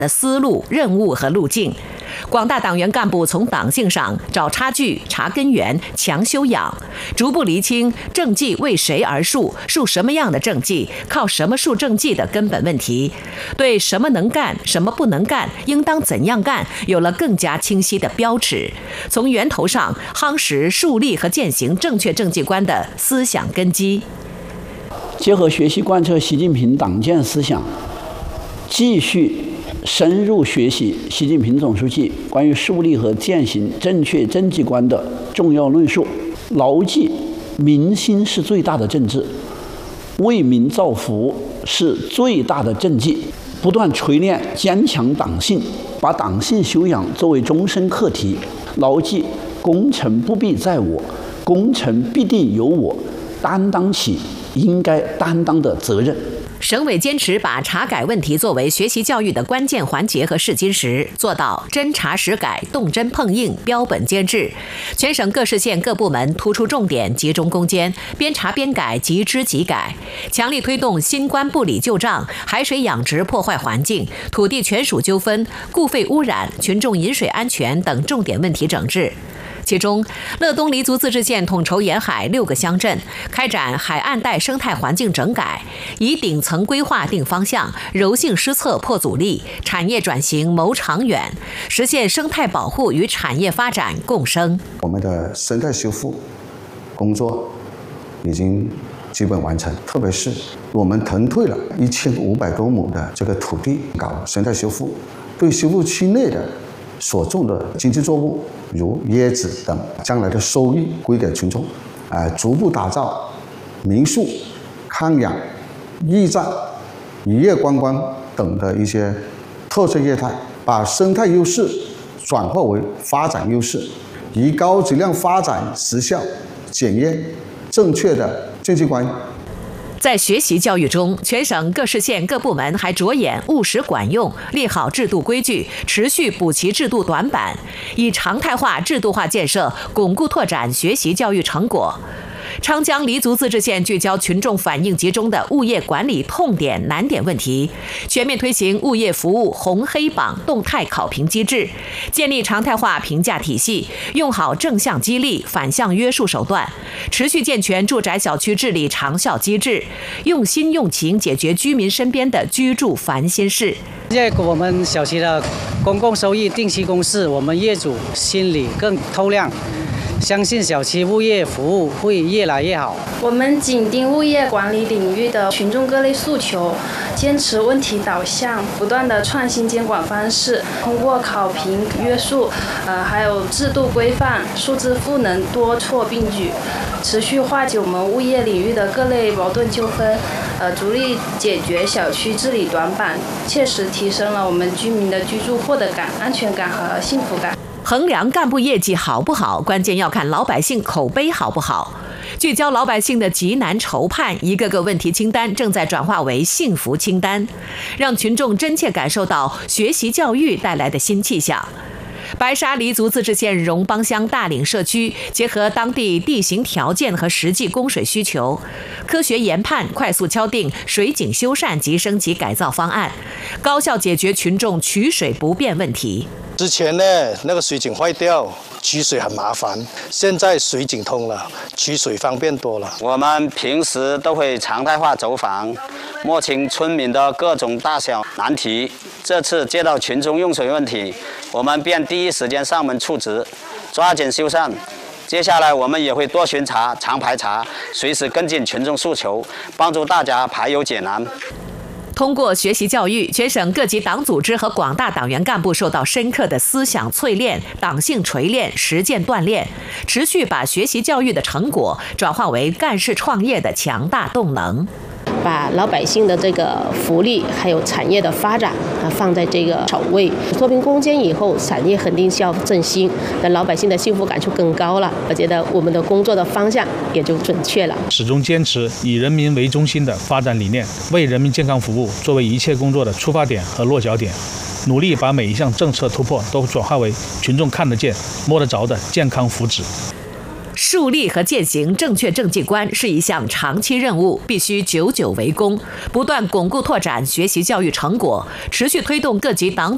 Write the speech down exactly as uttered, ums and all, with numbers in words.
的思路、任务和路径。广大党员干部从党性上找差距、查根源、强修养，逐步厘清政绩为谁而树、树什么样的政绩、靠什么树政绩的根本问题，对什么能干、什么不能干、应当怎样干，有了更加清晰的标尺，从源头上夯实树立和践行正确政绩观的思想根基。 结合学习贯彻习近平党建思想，继续深入学习习近平总书记关于树立和践行正确政绩观的重要论述，牢记民心是最大的政治，为民造福是最大的政绩，不断锤炼坚强党性，把党性修养作为终身课题，牢记功成不必在我，功成必定由我，担当起应该担当的责任。 省委坚持把查改问题作为学习教育的关键环节和试金石，做到真查实改、动真碰硬、标本兼治。全省各市县各部门突出重点，集中攻坚，边查边改，即知即改，强力推动新冠不理旧账、海水养殖破坏环境、土地权属纠纷、固废污染、群众饮水安全等重点问题整治。其中，乐东黎族自治县统筹沿海六个乡镇，开展海岸带生态环境整改，以顶层规划定方向，柔性施策破阻力，产业转型谋长远，实现生态保护与产业发展共生。 我们的生态修复工作已经基本完成，特别是我们腾退了一千五百多亩的这个土地搞生态修复，对修复区内的所种的经济作物如椰子等，将来的收益归给群众，呃，逐步打造民宿、康养、驿站、渔业观光等的一些特色业态，把生态优势转化为发展优势，以高质量发展实效、检验正确的政绩观。 在学习教育中，全省各市县各部门还着眼务实管用，立好制度规矩，持续补齐制度短板，以常态化、制度化建设巩固拓展学习教育成果。昌江黎族自治县聚焦群众反映集中的物业管理痛点难点问题，全面推行物业服务红黑榜动态考评机制，建立常态化评价体系，用好正向激励、反向约束手段，持续健全住宅小区治理长效机制，用心用情解决居民身边的居住烦心事。 现在我们小区的公共收益定期公示，我们业主心里更透亮，相信小区物业服务会越来越好。 我们紧盯物业管理领域的群众各类诉求，坚持问题导向，不断的创新监管方式，通过考评约束，呃，还有制度规范、数字赋能多措并举，持续化解我们物业领域的各类矛盾纠纷，呃，逐力解决小区治理短板，切实提升了我们居民的居住获得感、安全感和幸福感。 衡量干部业绩好不好，关键要看老百姓口碑好不好。聚焦老百姓的急难愁盼，一个个问题清单正在转化为幸福清单，让群众真切感受到学习教育带来的新气象。白沙黎族自治县荣邦乡大岭社区结合当地地形条件和实际供水需求，科学研判，快速敲定水井修缮及升级改造方案，高效解决群众取水不便问题。 之前呢，那个水井坏掉，取水很麻烦，现在水井通了，取水方便多了。 我们平时都会常态化走访，摸清村民的各种大小难题。这次接到群众用水问题，我们便第一时间上门处置，抓紧修缮。接下来我们也会多巡查、常排查，随时跟进群众诉求，帮助大家排忧解难。 通过学习教育，全省各级党组织和广大党员干部受到深刻的思想淬炼、党性锤炼、实践锻炼，持续把学习教育的成果转化为干事创业的强大动能。 把老百姓的这个福利还有产业的发展啊放在这个首位，脱贫攻坚以后，产业肯定是要振兴，那老百姓的幸福感就更高了。我觉得我们的工作的方向也就准确了。 始终坚持以人民为中心的发展理念，为人民健康服务作为一切工作的出发点和落脚点，努力把每一项政策突破都转化为群众看得见、摸得着的健康福祉。 树立和践行正确政绩观是一项长期任务，必须久久为功，不断巩固拓展学习教育成果，持续推动各级党